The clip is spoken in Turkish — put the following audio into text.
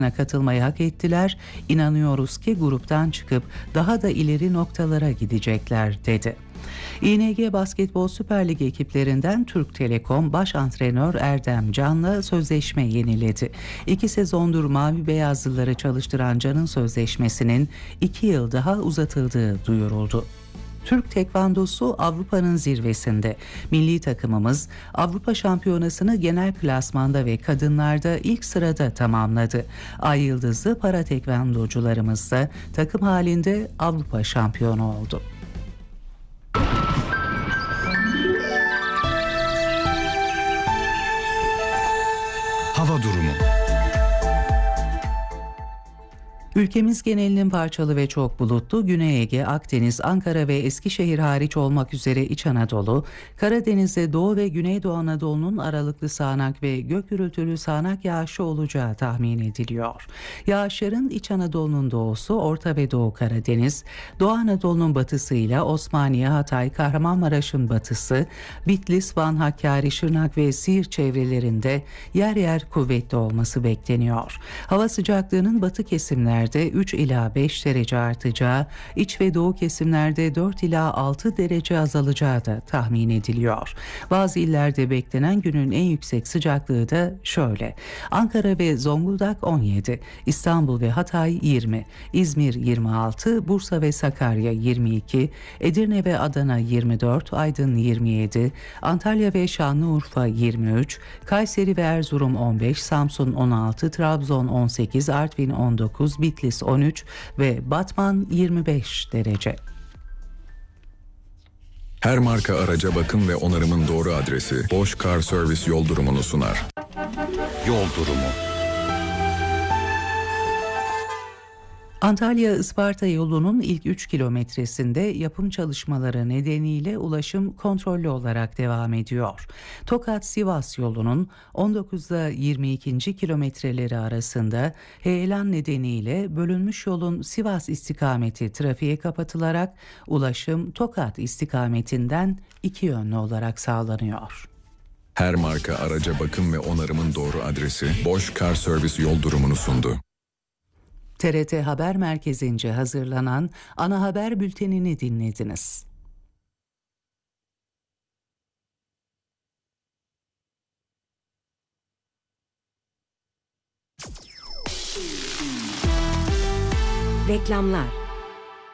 katılmayı hak ettiler. İnanıyoruz ki gruptan çıkıp daha da ileri noktalara gidecekler, dedi. İNG Basketbol Süper Lig ekiplerinden Türk Telekom baş antrenör Erdem Can'la sözleşme yeniledi. 2 sezondur Mavi Beyazlıları çalıştıran Can'ın sözleşmesinin 2 yıl daha uzatıldığı duyuruldu. Türk Tekvandosu Avrupa'nın zirvesinde. Milli takımımız Avrupa Şampiyonası'nı genel klasmanda ve kadınlarda ilk sırada tamamladı. Ay yıldızlı para tekvandocularımız da takım halinde Avrupa şampiyonu oldu. Hava durumu. Ülkemiz genelinin parçalı ve çok bulutlu, Güney Ege, Akdeniz, Ankara ve Eskişehir hariç olmak üzere İç Anadolu, Karadeniz'de Doğu ve Güneydoğu Anadolu'nun aralıklı sağanak ve gök gürültülü sağanak yağışı olacağı tahmin ediliyor. Yağışların İç Anadolu'nun doğusu, Orta ve Doğu Karadeniz, Doğu Anadolu'nun batısıyla Osmaniye, Hatay, Kahramanmaraş'ın batısı, Bitlis, Van, Hakkari, Şırnak ve Siirt çevrelerinde yer yer kuvvetli olması bekleniyor. Hava sıcaklığının batı kesimlerde 3 ila 5 derece artacağı, iç ve doğu kesimlerde 4 ila 6 derece azalacağı da tahmin ediliyor. Bazı illerde beklenen günün en yüksek sıcaklığı da şöyle: Ankara ve Zonguldak 17, İstanbul ve Hatay 20, İzmir 26, Bursa ve Sakarya 22, Edirne ve Adana 24, Aydın 27, Antalya ve Şanlıurfa 23, Kayseri ve Erzurum 15, Samsun 16, Trabzon 18, Artvin 19, Bitlis 13 ve Batman 25 derece. Her marka araca bakım ve onarımın doğru adresi Bosch Car Service yol durumunu sunar. Yol durumu. Antalya-Isparta yolunun ilk 3 kilometresinde yapım çalışmaları nedeniyle ulaşım kontrollü olarak devam ediyor. Tokat-Sivas yolunun 19'da 22. kilometreleri arasında heyelan nedeniyle bölünmüş yolun Sivas istikameti trafiğe kapatılarak ulaşım Tokat istikametinden 2 yönlü olarak sağlanıyor. Her marka araca bakım ve onarımın doğru adresi Bosch Car Service yol durumunu sundu. TRT Haber Merkezi'nce hazırlanan ana haber bültenini dinlediniz. Reklamlar.